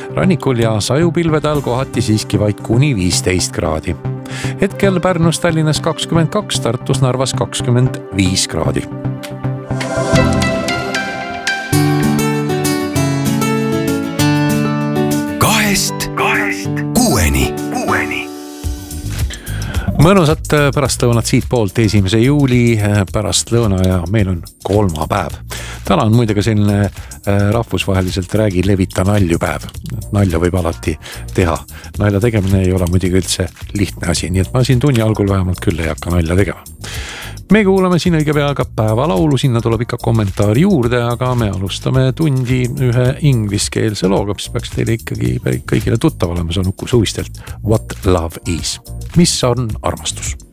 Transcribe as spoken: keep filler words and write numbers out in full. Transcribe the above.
Rannikul ja sajupilvede all kohati siiski vaid kuni viisteist kraadi. Hetkel Pärnus, Tallinnas kakskümmend kaks, Tartus, Narvas kakskümmend viis kraadi. Kahest, kahest kuueni, kuueni. Mõnusat pärastlõunat siit poolt esimese juuli pärastlõuna ja meil on kolmapäev. Täna on muide ka selline rahvusvaheliselt räägi levita naljupäev. Nalja võib alati teha. Nalja tegemine ei ole muidugi üldse lihtne asi, nii et ma siin tunni algul vähemalt küll ei hakka nalja tegema. Me kuulame siin õige pea ka päevalaulu, sinna tuleb ikka kommentaar juurde, aga me alustame tundi ühe ingliskeelse looga, mis peaks teile ikkagi kõigile tuttav olema, see on Uku Suvistelt What Love Is. Mis on armastus?